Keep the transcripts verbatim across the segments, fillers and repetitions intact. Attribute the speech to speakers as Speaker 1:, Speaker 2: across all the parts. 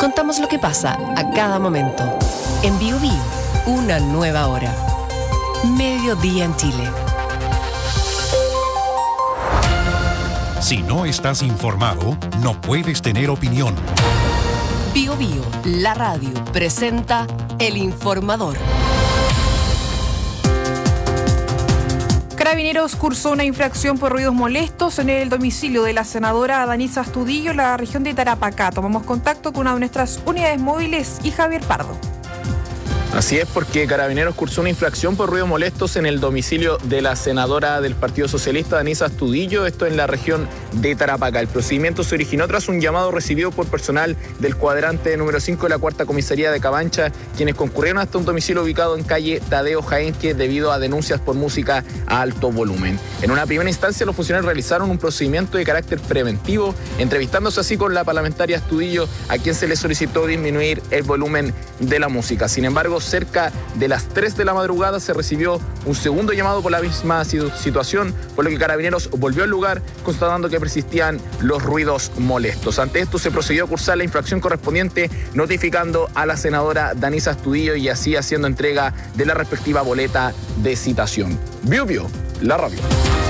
Speaker 1: Contamos lo que pasa a cada momento. En Bio Bio, una nueva hora. Mediodía en Chile.
Speaker 2: Si no estás informado, no puedes tener opinión.
Speaker 1: Bio Bio, la radio, presenta El Informador.
Speaker 3: Carabineros cursó una infracción por ruidos molestos en el domicilio de la senadora Danisa Astudillo en la región de Tarapacá. Tomamos contacto con una de nuestras unidades móviles y Javier Pardo.
Speaker 4: Así es, porque Carabineros cursó una infracción por ruidos molestos en el domicilio de la senadora del Partido Socialista, Danisa Astudillo, esto en la región de Tarapacá. El procedimiento se originó tras un llamado recibido por personal del cuadrante número cinco de la cuarta comisaría de Cabancha, quienes concurrieron hasta un domicilio ubicado en calle Tadeo Jaenque debido a denuncias por música a alto volumen. En una primera instancia, los funcionarios realizaron un procedimiento de carácter preventivo, entrevistándose así con la parlamentaria Astudillo, a quien se le solicitó disminuir el volumen de la música. Sin embargo, cerca de las tres de la madrugada se recibió un segundo llamado por la misma situación, por lo que Carabineros volvió al lugar constatando que persistían los ruidos molestos. Ante esto se procedió a cursar la infracción correspondiente, notificando a la senadora Danisa Astudillo y así haciendo entrega de la respectiva boleta de citación. Bio Bio, la radio.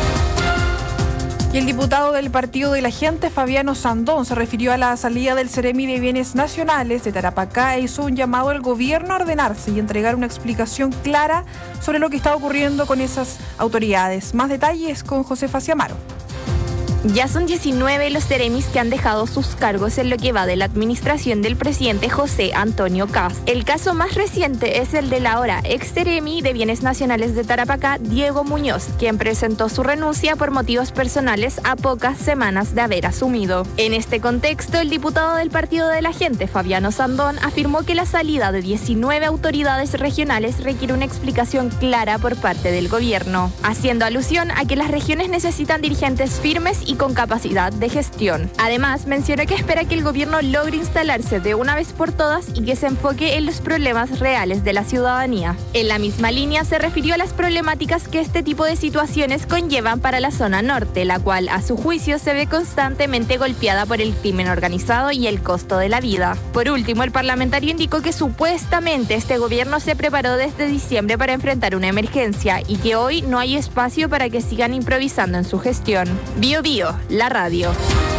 Speaker 3: Y el diputado del Partido de la Gente, Fabiano Sandón, se refirió a la salida del Ceremi de Bienes Nacionales de Tarapacá e hizo un llamado al gobierno a ordenarse y entregar una explicación clara sobre lo que está ocurriendo con esas autoridades. Más detalles con Josefa Ciamaro.
Speaker 5: Ya son diecinueve los Ceremis que han dejado sus cargos en lo que va de la administración del presidente José Antonio Kast. El caso más reciente es el del ahora ex Ceremi de Bienes Nacionales de Tarapacá, Diego Muñoz, quien presentó su renuncia por motivos personales a pocas semanas de haber asumido. En este contexto, el diputado del Partido de la Gente, Fabiano Sandón, afirmó que la salida de diecinueve autoridades regionales requiere una explicación clara por parte del gobierno, haciendo alusión a que las regiones necesitan dirigentes firmes y con capacidad de gestión. Además, mencionó que espera que el gobierno logre instalarse de una vez por todas y que se enfoque en los problemas reales de la ciudadanía. En la misma línea, se refirió a las problemáticas que este tipo de situaciones conllevan para la zona norte, la cual, a su juicio, se ve constantemente golpeada por el crimen organizado y el costo de la vida. Por último, el parlamentario indicó que supuestamente este gobierno se preparó desde diciembre para enfrentar una emergencia y que hoy no hay espacio para que sigan improvisando en su gestión. Bio Bio, la radio.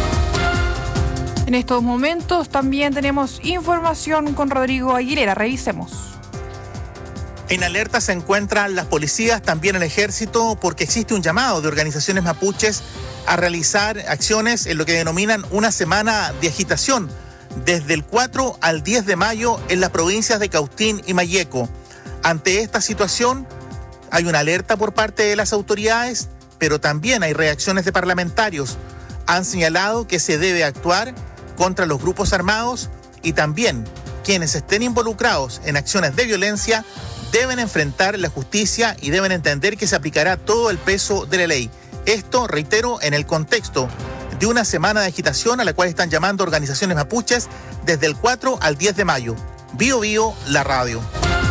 Speaker 3: En estos momentos también tenemos información con Rodrigo Aguilera. Revisemos.
Speaker 6: En alerta se encuentran las policías, también el ejército, porque existe un llamado de organizaciones mapuches a realizar acciones en lo que denominan una semana de agitación, desde el cuatro al diez de mayo en las provincias de Cautín y Mayeco. Ante esta situación, hay una alerta por parte de las autoridades, pero también hay reacciones de parlamentarios. Han señalado que se debe actuar contra los grupos armados y también quienes estén involucrados en acciones de violencia deben enfrentar la justicia y deben entender que se aplicará todo el peso de la ley. Esto, reitero, en el contexto de una semana de agitación a la cual están llamando organizaciones mapuches desde el cuatro al diez de mayo. Bio Bio, la radio.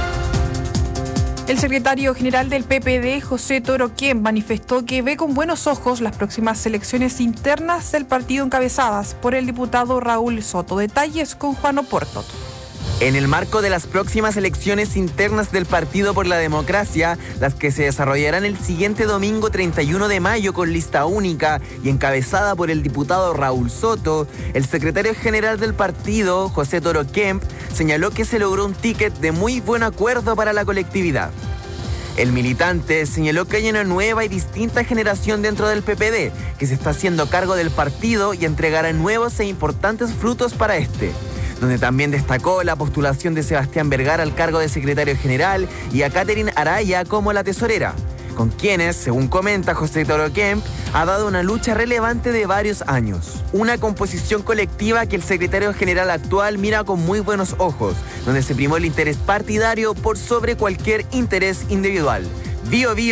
Speaker 3: El secretario general del P P D, José Toroquén, manifestó que ve con buenos ojos las próximas elecciones internas del partido encabezadas por el diputado Raúl Soto. Detalles con Juan Oporto.
Speaker 7: En el marco de las próximas elecciones internas del Partido por la Democracia, las que se desarrollarán el siguiente domingo treinta y uno de mayo con lista única y encabezada por el diputado Raúl Soto, el secretario general del partido, José Toroquén, señaló que se logró un ticket de muy buen acuerdo para la colectividad. El militante señaló que hay una nueva y distinta generación dentro del P P D, que se está haciendo cargo del partido y entregará nuevos e importantes frutos para este, donde también destacó la postulación de Sebastián Vergara al cargo de secretario general y a Catherine Araya como la tesorera, con quienes, según comenta José Toroquén, ha dado una lucha relevante de varios años. Una composición colectiva que el secretario general actual mira con muy buenos ojos, donde se primó el interés partidario por sobre cualquier interés individual. Bio Bio.